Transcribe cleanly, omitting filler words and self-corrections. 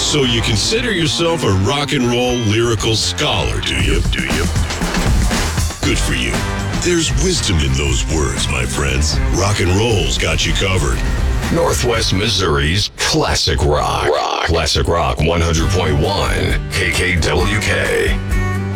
So you consider yourself a rock and roll lyrical scholar, do you? Good for you. There's wisdom in those words, my friends. Rock and roll's got you covered. Northwest Missouri's Classic Rock. Classic Rock 100.1 KKWK.